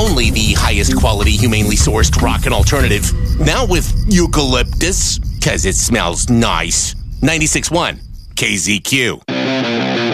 only the highest quality, humanely sourced rock and alternative. Now with eucalyptus, because it smells nice. 96.1 KZQ.